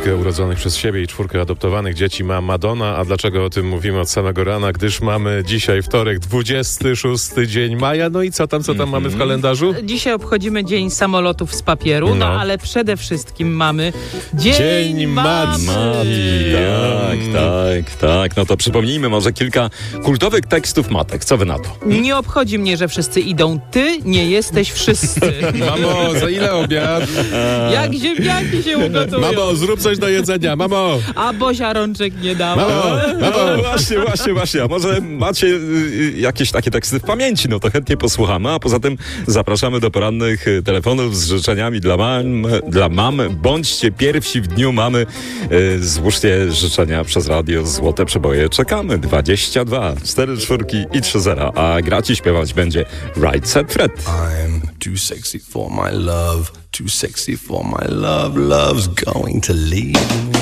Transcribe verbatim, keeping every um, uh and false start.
Trójkę urodzonych przez siebie i czwórkę adoptowanych dzieci ma Madonna. A dlaczego o tym mówimy od samego rana? Gdyż mamy dzisiaj wtorek, dwudziesty szósty dzień maja. No i co tam, co tam mm-hmm. mamy w kalendarzu? Dzisiaj obchodzimy Dzień Samolotów z Papieru, no, no ale przede wszystkim mamy Dzień, Dzień Matki. Matki. Tak, tak, tak. No to przypomnijmy może kilka kultowych tekstów matek. Co wy na to? Nie obchodzi mnie, że wszyscy idą. Ty nie jesteś wszyscy. Mamo, za ile obiad? Jak ziemniaki się ugotują. Mamo, zrób coś do jedzenia, mamo. A Bozia rączek nie dała. Mamo, mamo. No, właśnie, właśnie, właśnie. A może macie y, jakieś takie teksty w pamięci? No to chętnie posłuchamy. A poza tym zapraszamy do porannych telefonów z życzeniami dla mam. Dla mam. Bądźcie pierwsi w dniu mamy. Y, złóżcie życzenia przez radio. Złote przeboje. Czekamy. dwadzieścia dwa, cztery czwórki i trzy zera. A grać i śpiewać będzie Right Said Fred. I'm too sexy for my love. Too sexy for my love. Love's going to leave me.